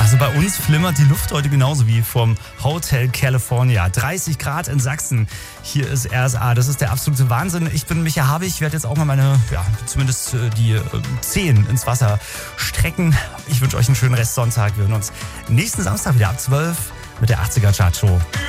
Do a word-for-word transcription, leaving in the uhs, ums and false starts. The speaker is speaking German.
Also bei uns flimmert die Luft heute genauso wie vom Hotel California. dreißig Grad in Sachsen. Hier ist R S A. Das ist der absolute Wahnsinn. Ich bin Micha Habich. Ich werde jetzt auch mal meine, ja, zumindest die äh, Zehen ins Wasser strecken. Ich wünsche euch einen schönen Restsonntag. Wir hören uns nächsten Samstag wieder ab zwölf mit der achtziger Chart Show.